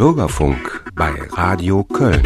Bürgerfunk bei Radio Köln.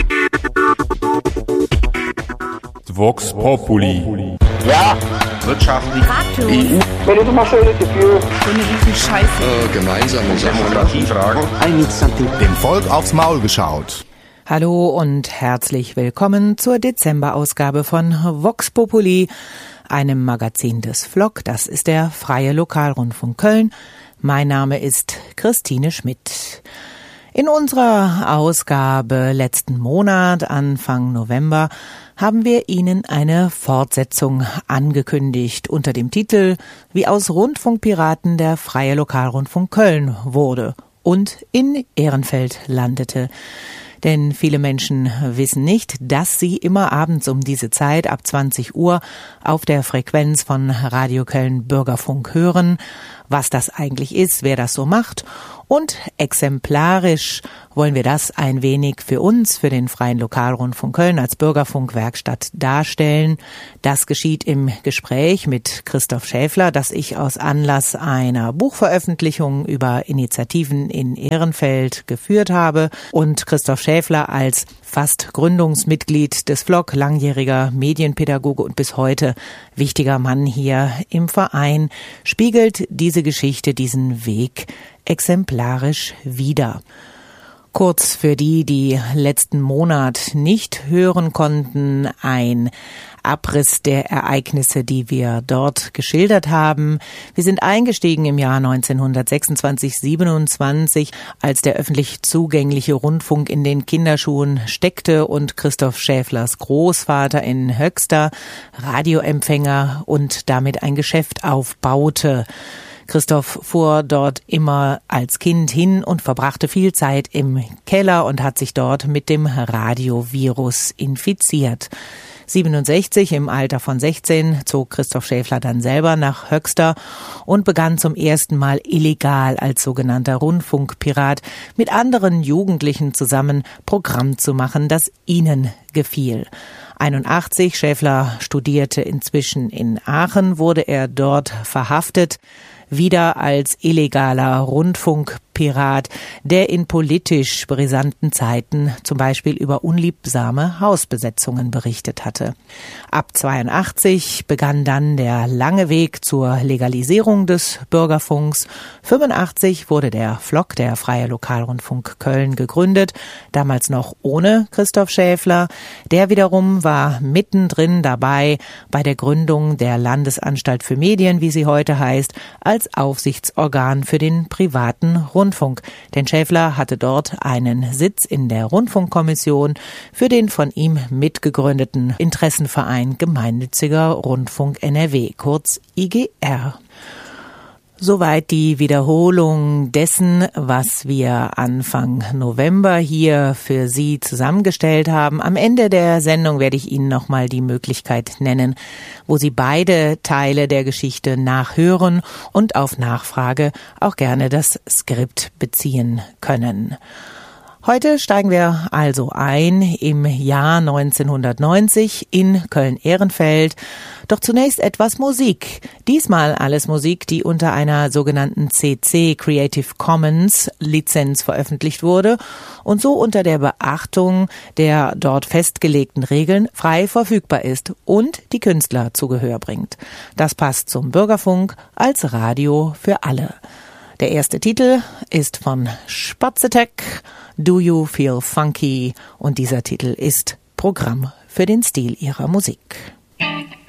Vox Populi. Ja. Wirtschaftlich. EU. Wenn du mal schön dafür. So eine riesen Scheiße. Gemeinsame Demokratiefragen. Dem Volk aufs Maul geschaut. Hallo und herzlich willkommen zur Dezemberausgabe von Vox Populi, einem Magazin des FLOK. Das ist der Freie Lokalrundfunk Köln. Mein Name ist Christine Schmidt. In unserer Ausgabe letzten Monat, Anfang November, haben wir Ihnen eine Fortsetzung angekündigt unter dem Titel »Wie aus Rundfunkpiraten der Freie Lokalrundfunk Köln wurde und in Ehrenfeld landete«. Denn viele Menschen wissen nicht, dass sie immer abends um diese Zeit ab 20 Uhr auf der Frequenz von Radio Köln Bürgerfunk hören, was das eigentlich ist, wer das so macht. Und exemplarisch wollen wir das ein wenig für uns, für den Freien Lokalrundfunk Köln als Bürgerfunkwerkstatt darstellen. Das geschieht im Gespräch mit Christoph Schäfler, das ich aus Anlass einer Buchveröffentlichung über Initiativen in Ehrenfeld geführt habe. Und Christoph Schäfler als fast Gründungsmitglied des FLOK, langjähriger Medienpädagoge und bis heute wichtiger Mann hier im Verein, spiegelt diese Geschichte, diesen Weg exemplarisch wider. Kurz für die letzten Monat nicht hören konnten, ein Abriss der Ereignisse, die wir dort geschildert haben. Wir sind eingestiegen im Jahr 1926/27, als der öffentlich zugängliche Rundfunk in den Kinderschuhen steckte und Christoph Schäflers Großvater in Höxter Radioempfänger und damit ein Geschäft aufbaute. Christoph fuhr dort immer als Kind hin und verbrachte viel Zeit im Keller und hat sich dort mit dem Radiovirus infiziert. 67, im Alter von 16, zog Christoph Schäfler dann selber nach Höxter und begann zum ersten Mal illegal als sogenannter Rundfunkpirat mit anderen Jugendlichen zusammen Programm zu machen, das ihnen gefiel. 81, Schäfler studierte inzwischen in Aachen, wurde er dort verhaftet, wieder als illegaler Rundfunkpirat, der in politisch brisanten Zeiten zum Beispiel über unliebsame Hausbesetzungen berichtet hatte. Ab 82 begann dann der lange Weg zur Legalisierung des Bürgerfunks. 85 wurde der FLOK, der Freie Lokalrundfunk Köln, gegründet, damals noch ohne Christoph Schäfler. Der wiederum war mittendrin dabei bei der Gründung der Landesanstalt für Medien, wie sie heute heißt, als Aufsichtsorgan für den privaten Rundfunk. Denn Schäfler hatte dort einen Sitz in der Rundfunkkommission für den von ihm mitgegründeten Interessenverein Gemeinnütziger Rundfunk NRW, kurz IGR. Soweit die Wiederholung dessen, was wir Anfang November hier für Sie zusammengestellt haben. Am Ende der Sendung werde ich Ihnen nochmal die Möglichkeit nennen, wo Sie beide Teile der Geschichte nachhören und auf Nachfrage auch gerne das Skript beziehen können. Heute steigen wir also ein im Jahr 1990 in Köln-Ehrenfeld. Doch zunächst etwas Musik. Diesmal alles Musik, die unter einer sogenannten CC Creative Commons Lizenz veröffentlicht wurde und so unter der Beachtung der dort festgelegten Regeln frei verfügbar ist und die Künstler zu Gehör bringt. Das passt zum Bürgerfunk als Radio für alle. Der erste Titel ist von Spatzetek, Do You Feel Funky? Und dieser Titel ist Programm für den Stil ihrer Musik.